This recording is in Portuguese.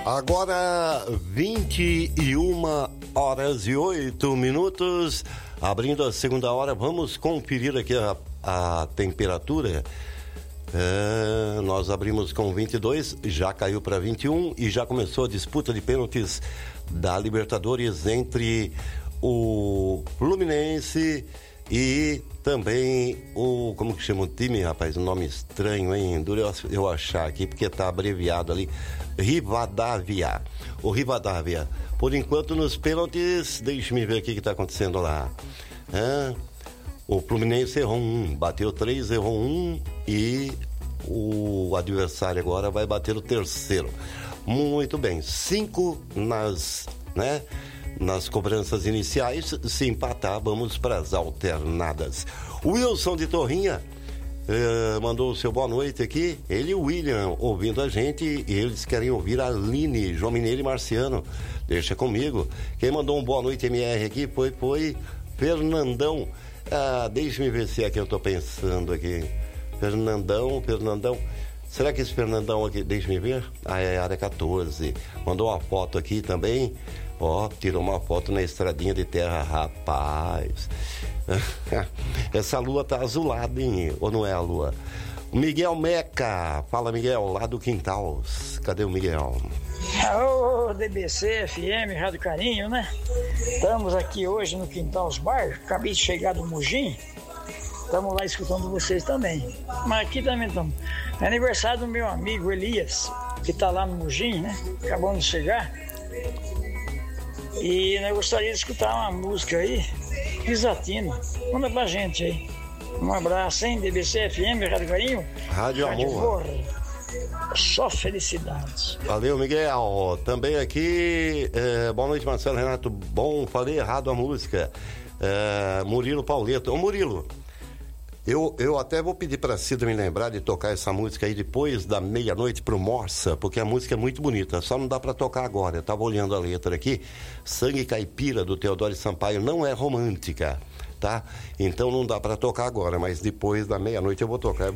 Agora 21h08, abrindo a segunda hora, vamos conferir aqui a temperatura. Nós abrimos com 22, já caiu para 21 e já começou a disputa de pênaltis da Libertadores entre o Fluminense e também o... Como que chama o time, rapaz? Um nome estranho, hein? Dura eu achar aqui, porque tá abreviado ali. Rivadavia. O Rivadavia. Por enquanto, nos pênaltis, deixe-me ver o que tá acontecendo lá. O Fluminense errou um, bateu 3, errou um e o adversário agora vai bater o terceiro. Muito bem. 5 nas cobranças iniciais. Se empatar, vamos para as alternadas. O Wilson de Torrinha mandou o seu boa noite aqui. Ele e o William ouvindo a gente, e eles querem ouvir a Aline, João Mineiro e Marciano. Deixa comigo. Quem mandou um boa noite MR aqui foi Fernandão. Deixa-me ver se é que eu tô pensando aqui. Fernandão. Será que esse Fernandão aqui, deixa-me ver? É área 14. Mandou uma foto aqui também. Tirou uma foto na estradinha de terra, rapaz. Essa lua tá azulada, hein? Ou não é a lua? O Miguel Meca. Fala, Miguel, lá do Quintal. Cadê o Miguel? Alô, DBC, FM, Rádio Carinho, né? Estamos aqui hoje no Quintal Bar. Acabei de chegar do Mugim. Estamos lá escutando vocês também. Mas aqui também estamos. É aniversário do meu amigo Elias, que está lá no Mugim, né? Acabamos de chegar. E eu gostaria de escutar uma música aí, Pisatina. Manda pra gente aí. Um abraço, hein? DBC, FM, Rádio Carinho. Rádio Amor. Só felicidades. Valeu, Miguel. Também aqui, boa noite, Marcelo Renato. Bom, falei errado a música. Murilo Pauleto. Ô, Murilo, eu até vou pedir pra Cida me lembrar de tocar essa música aí depois da meia-noite pro Morsa, porque a música é muito bonita, só não dá pra tocar agora. Eu tava olhando a letra aqui. Sangue Caipira, do Teodoro Sampaio, não é romântica, tá? Então não dá pra tocar agora, mas depois da meia-noite eu vou tocar.